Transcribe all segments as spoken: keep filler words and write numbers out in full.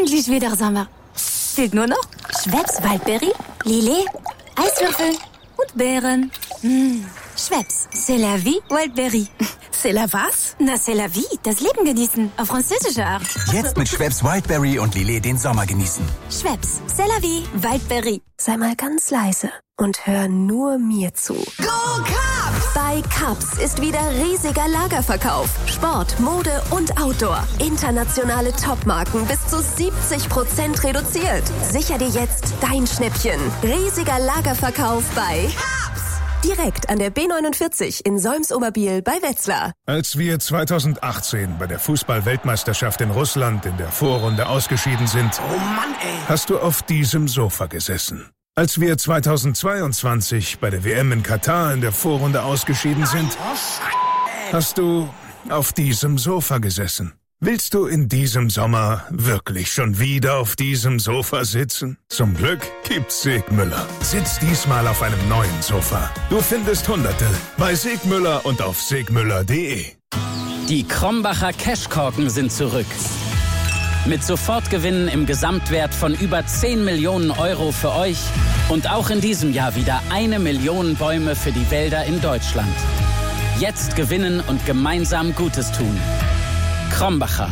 endlich wieder Sommer. Fehlt nur noch Schweppes Waldberry, Lillet, Eiswürfel und Beeren. Mmh. Schweppes, c'est la vie, Waldberry. C'est la was? Na, c'est la vie, das Leben genießen, auf französische Art. Jetzt mit Schweppes Wildberry und Lillet den Sommer genießen. Schweppes, c'est la vie, Waldberry. Sei mal ganz leise und hör nur mir zu. Go Cubs! Bei Cubs ist wieder riesiger Lagerverkauf. Sport, Mode und Outdoor. Internationale Topmarken bis zu siebzig Prozent reduziert. Sicher dir jetzt dein Schnäppchen. Riesiger Lagerverkauf bei Cubs. Direkt an der B neunundvierzig in Solms-Oberbiel bei Wetzlar. Als wir zweitausendachtzehn bei der Fußball-Weltmeisterschaft in Russland in der Vorrunde ausgeschieden sind, Oh Mann, ey. hast du auf diesem Sofa gesessen. Als wir zweitausendzweiundzwanzig bei der W M in Katar in der Vorrunde ausgeschieden sind, hast du auf diesem Sofa gesessen. Willst du in diesem Sommer wirklich schon wieder auf diesem Sofa sitzen? Zum Glück gibt's Segmüller. Sitz diesmal auf einem neuen Sofa. Du findest Hunderte bei Segmüller und auf segmüller punkt de. Die Krombacher Cashkorken sind zurück. Mit Sofortgewinnen im Gesamtwert von über zehn Millionen Euro für euch und auch in diesem Jahr wieder eine Million Bäume für die Wälder in Deutschland. Jetzt gewinnen und gemeinsam Gutes tun. Krombacher.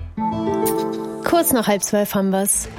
Kurz nach halb zwölf haben wir's.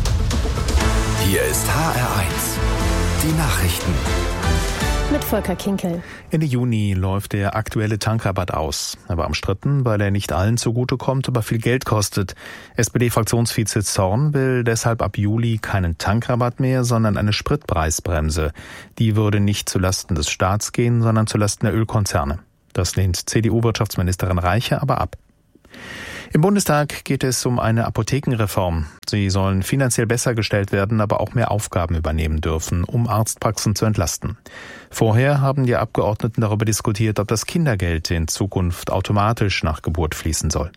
Hier ist H R eins. Die Nachrichten. Mit Volker Kinkel. Ende Juni läuft der aktuelle Tankrabatt aus. Er war umstritten, weil er nicht allen zugutekommt, aber viel Geld kostet. S P D-Fraktionsvize Zorn will deshalb ab Juli keinen Tankrabatt mehr, sondern eine Spritpreisbremse. Die würde nicht zulasten des Staats gehen, sondern zulasten der Ölkonzerne. Das lehnt C D U-Wirtschaftsministerin Reiche aber ab. Im Bundestag geht es um eine Apothekenreform. Sie sollen finanziell besser gestellt werden, aber auch mehr Aufgaben übernehmen dürfen, um Arztpraxen zu entlasten. Vorher haben die Abgeordneten darüber diskutiert, ob das Kindergeld in Zukunft automatisch nach Geburt fließen soll.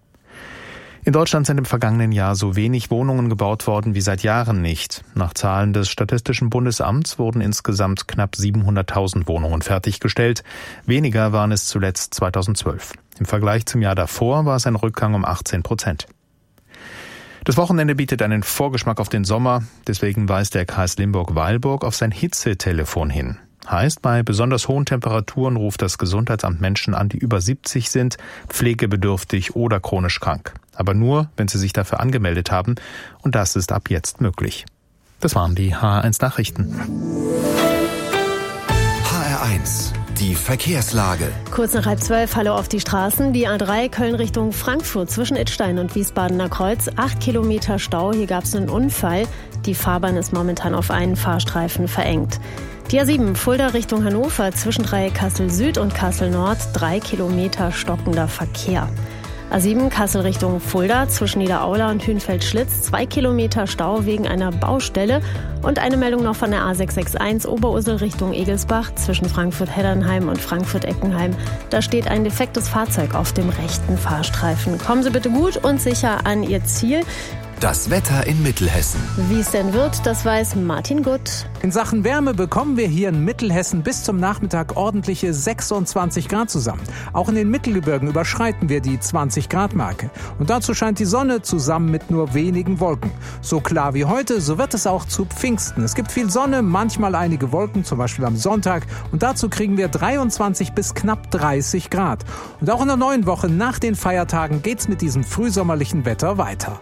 In Deutschland sind im vergangenen Jahr so wenig Wohnungen gebaut worden wie seit Jahren nicht. Nach Zahlen des Statistischen Bundesamts wurden insgesamt knapp siebenhunderttausend Wohnungen fertiggestellt. Weniger waren es zuletzt zweitausendzwölf. Im Vergleich zum Jahr davor war es ein Rückgang um achtzehn Prozent. Das Wochenende bietet einen Vorgeschmack auf den Sommer. Deswegen weist der Kreis Limburg-Weilburg auf sein Hitzetelefon hin. Heißt, bei besonders hohen Temperaturen ruft das Gesundheitsamt Menschen an, die über siebzig sind, pflegebedürftig oder chronisch krank. Aber nur, wenn sie sich dafür angemeldet haben. Und das ist ab jetzt möglich. Das waren die H R eins Nachrichten. H R eins. Die Verkehrslage. Kurz nach halb zwölf, hallo auf die Straßen. Die A drei Köln Richtung Frankfurt zwischen Idstein und Wiesbadener Kreuz. Acht Kilometer Stau, hier gab es einen Unfall. Die Fahrbahn ist momentan auf einen Fahrstreifen verengt. Die A sieben Fulda Richtung Hannover zwischen Dreieck Kassel Süd und Kassel Nord. Drei Kilometer stockender Verkehr. A sieben Kassel Richtung Fulda zwischen Niederaula und Hünfeld-Schlitz. Zwei Kilometer Stau wegen einer Baustelle. Und eine Meldung noch von der A sechs sechs eins Oberursel Richtung Egelsbach zwischen Frankfurt-Heddernheim und Frankfurt-Eckenheim. Da steht ein defektes Fahrzeug auf dem rechten Fahrstreifen. Kommen Sie bitte gut und sicher an Ihr Ziel. Das Wetter in Mittelhessen. Wie es denn wird, das weiß Martin Gutt. In Sachen Wärme bekommen wir hier in Mittelhessen bis zum Nachmittag ordentliche sechsundzwanzig Grad zusammen. Auch in den Mittelgebirgen überschreiten wir die zwanzig Grad Marke. Und dazu scheint die Sonne zusammen mit nur wenigen Wolken. So klar wie heute, so wird es auch zu Pfingsten. Es gibt viel Sonne, manchmal einige Wolken, zum Beispiel am Sonntag. Und dazu kriegen wir dreiundzwanzig bis knapp dreißig Grad. Und auch in der neuen Woche nach den Feiertagen geht's mit diesem frühsommerlichen Wetter weiter.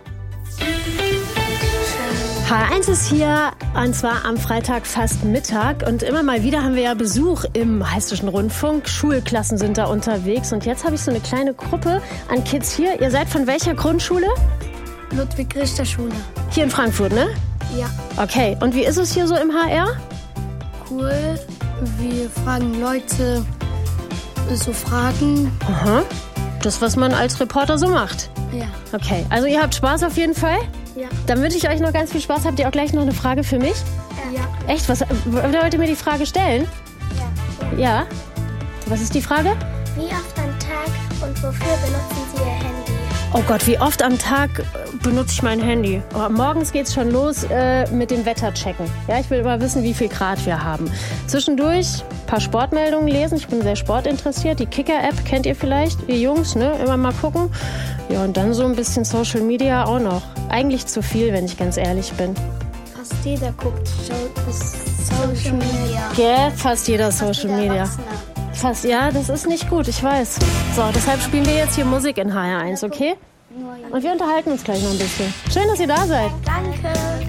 H R eins ist hier, und zwar am Freitag fast Mittag. Und immer mal wieder haben wir ja Besuch im Hessischen Rundfunk. Schulklassen sind da unterwegs. Und jetzt habe ich so eine kleine Gruppe an Kids hier. Ihr seid von welcher Grundschule? Ludwig-Richter-Schule. Hier in Frankfurt, ne? Ja. Okay, und wie ist es hier so im H R? Cool. Wir fragen Leute so Fragen. Aha. Das, was man als Reporter so macht. Ja. Okay, also ihr habt Spaß auf jeden Fall? Ja. Dann wünsche ich euch noch ganz viel Spaß. Habt ihr auch gleich noch eine Frage für mich? Ja. Echt? Was, wollt ihr mir die Frage stellen? Ja. Ja? Was ist die Frage? Wie oft am Tag und wofür benutzen Sie Ihr Handy? Oh Gott, wie oft am Tag benutze ich mein Handy? Oh, morgens geht's schon los äh, mit dem Wetterchecken. Ja, ich will immer wissen, wie viel Grad wir haben. Zwischendurch ein paar Sportmeldungen lesen. Ich bin sehr sportinteressiert. Die Kicker-App kennt ihr vielleicht, die Jungs, ne? Immer mal gucken. Ja, und dann so ein bisschen Social Media auch noch. Eigentlich zu viel, wenn ich ganz ehrlich bin. Fast jeder guckt Social Media. Ja, fast jeder Social Media. Fast, ja, das ist nicht gut, ich weiß. So, deshalb spielen wir jetzt hier Musik in H R eins, okay? Und wir unterhalten uns gleich noch ein bisschen. Schön, dass ihr da seid. Danke.